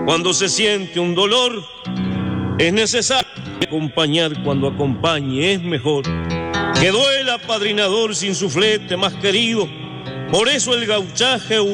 Cuando se siente un dolor, es necesario acompañar. Cuando acompañe es mejor. Que duela padrinador sin su flete más querido. Por eso el gauchaje